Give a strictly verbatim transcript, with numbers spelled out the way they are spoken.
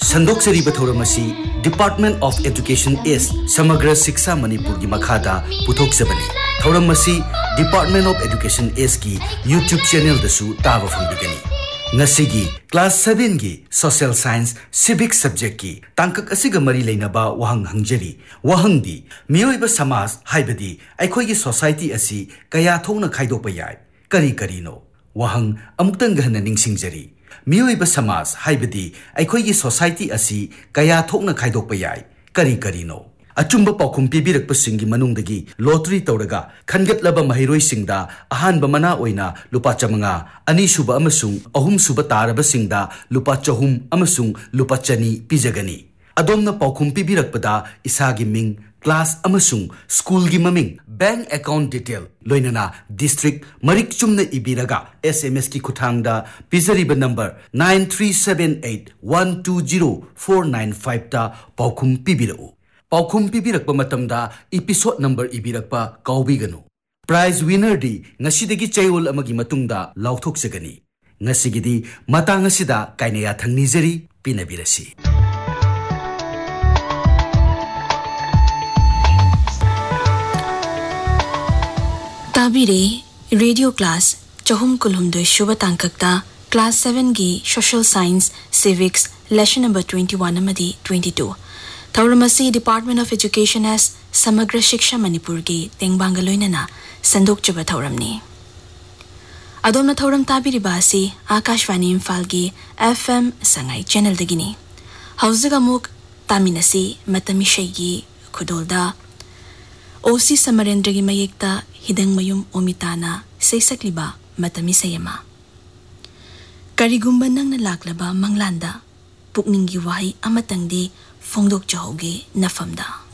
संदोक्सरीब थौरमसी department of education S समग्र शिक्षा मणिपुर की मखादा पुथोक्सबनी थौरमसी डिपार्टमेंट ऑफ एजुकेशन एस की यूट्यूब चैनल दसु ताब फंगबिगनी नसिगी क्लास सेवन की सोशल साइंस सिविक सब्जेक्ट की तांकक असिग मरी लेनबा वहंग हंगजरी वहंगदी मियोइब समाज हाइबदी अखोई सोसाइटी असि कया थोंना खाइदोप याय करी करीनो वहंग अमुक्तंग गहन निंगसिंगजरी मियोइब समाज हाइबदी अखोई सोसाइटी असि कया थोंना खाइदोप याय करी करीनो अचुंब पाखुम पीबिरकपसिंगी मनुंगदगी लॉटरी तौरगा खनगतलब महिरोइसिंगदा अहानब मना ओइना लुपा चमंगा अनीसुब अमसुंग अहुमसुब तारबसिंगदा लुपा चहुम अमसुंग लुपा चनी पिजगनी अदोमना पाखुम पीबिरकपदा इसागी मिंग क्लास अमसुंग स्कूल की ममिंग bank account detail लोइनना district Marik Chumna इबिरगा SMS की खुथांगदा पिजरीब number nine three seven eight one two zero four nine five ता पाखुम पीबिरउ पाखुम पीबिरकपा मतमदा एपिसोड नंबर इबिरकपा काउबिगनु प्राइज विनर दी ngasiदगी चैओल अमगी मतुंगदा लाउथोक्सगनी ngasiगिदी मतांग असिदा काइनेया थंगनिजरी पिनबिरसी ताबिरे रेडियो क्लास चहुम कुलुमदो शुभ तांककता क्लास सेवन की social science civics lesson number twenty one अमदी twenty two थौरमसी department of education S समग्र शिक्षा मणिपुर की तेंगबांग लोइनना संदोक्चब थौरमनी अदोमना थौरम ताबिरिबासी आकाशवाणी इम्फाल की FM Sangai channel दगिनी हौजिग अमुक तामिनसी मतमिशैगी खुदोलदा ओसी समरेंद्र की मयेक्ता हिदंग मयुम ओमिताना सैसक्लिबा मतमिसयमा करिगुंबा नंगना लाक्लबा मंगलांदा पुकनिंगी वाही अमतंगदी फोंदोक चहोगे नफमदा